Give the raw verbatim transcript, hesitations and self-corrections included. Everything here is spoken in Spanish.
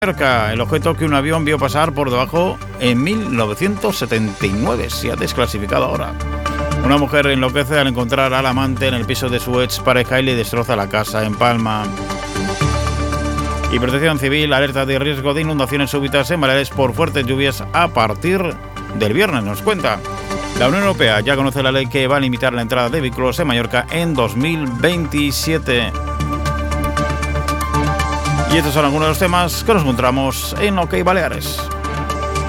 Mallorca, el objeto que un avión vio pasar por debajo en mil novecientos setenta y nueve, se ha desclasificado ahora. Una mujer enloquece al encontrar al amante en el piso de su ex pareja y le destroza la casa en Palma. Y Protección Civil alerta de riesgo de inundaciones súbitas en Baleares por fuertes lluvias a partir del viernes, nos cuenta. La Unión Europea ya conoce la ley que va a limitar la entrada de vehículos en Mallorca en dos mil veintisiete. Y estos son algunos de los temas que nos encontramos en OK Baleares.